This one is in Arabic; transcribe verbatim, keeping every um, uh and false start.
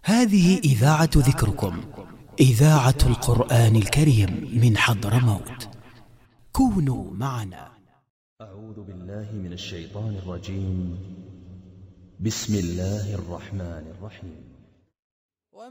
هذه إذاعة ذكركم، إذاعة القرآن الكريم من حضرموت. كونوا معنا. أعوذ بالله من الشيطان الرجيم. بسم الله الرحمن الرحيم.